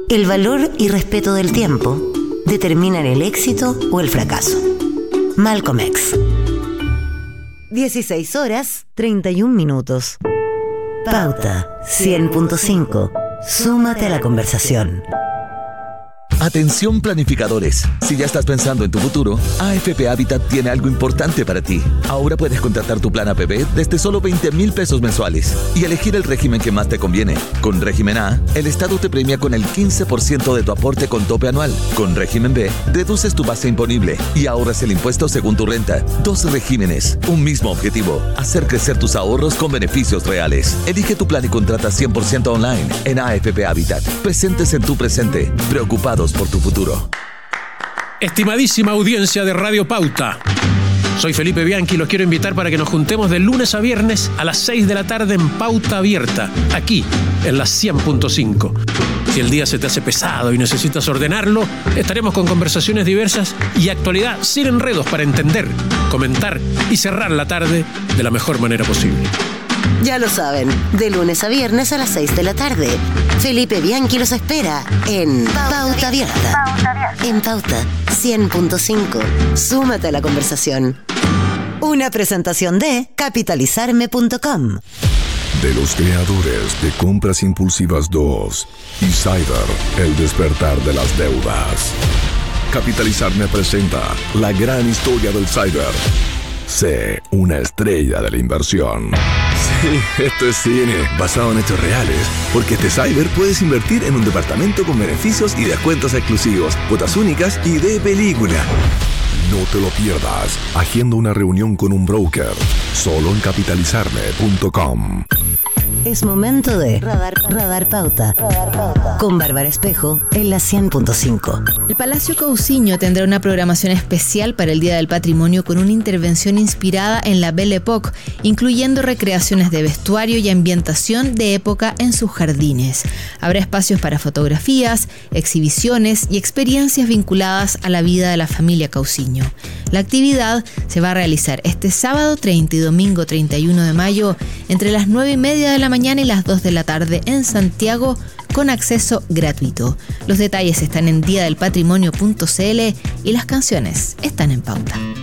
El valor y respeto del tiempo determinan el éxito o el fracaso. Malcolm X. 16:31. Pauta 100.5. Súmate a la conversación. Atención planificadores, si ya estás pensando en tu futuro, AFP Habitat tiene algo importante para ti. Ahora puedes contratar tu plan APB desde solo 20,000 pesos mensuales y elegir el régimen que más te conviene. Con régimen A, el Estado te premia con el 15% de tu aporte con tope anual. Con régimen B, reduces tu base imponible y ahorras el impuesto según tu renta. 2 regímenes, un mismo objetivo: hacer crecer tus ahorros con beneficios reales. Elige tu plan y contrata 100% online en AFP Habitat. Presentes en tu presente, preocupados por tu futuro. Estimadísima audiencia de Radio Pauta, soy Felipe Bianchi y los quiero invitar para que nos juntemos de lunes a viernes a las 6 de la tarde en Pauta Abierta, aquí en la 100.5. Si el día se te hace pesado y necesitas ordenarlo, estaremos con conversaciones diversas y actualidad sin enredos para entender, comentar y cerrar la tarde de la mejor manera posible. Ya lo saben, de lunes a viernes a las 6 de la tarde. Felipe Bianchi los espera en Pauta Abierta. En Pauta 100.5. Súmate a la conversación. Una presentación de capitalizarme.com. De los creadores de Compras Impulsivas 2 y Cyber, el despertar de las deudas. Capitalizarme presenta la gran historia del Cyber. Sé una estrella de la inversión. Sí, esto es cine, basado en hechos reales. Porque este Cyber puedes invertir en un departamento con beneficios y descuentos exclusivos, cuotas únicas y de película. No te lo pierdas. Agenda una reunión con un broker. Solo en capitalizarme.com. Es momento de Radar Pauta. Con Bárbara Espejo en la 100.5. El Palacio Cousiño tendrá una programación especial para el Día del Patrimonio con una intervención inspirada en la Belle Époque, incluyendo recreaciones de vestuario y ambientación de época en sus jardines. Habrá espacios para fotografías, exhibiciones y experiencias vinculadas a la vida de la familia Cousiño. La actividad se va a realizar este sábado 30 y domingo 31 de mayo entre las 9:30 de la mañana y las 2 de la tarde en Santiago, con acceso gratuito. Los detalles están en diadelpatrimonio.cl y las canciones están en pauta.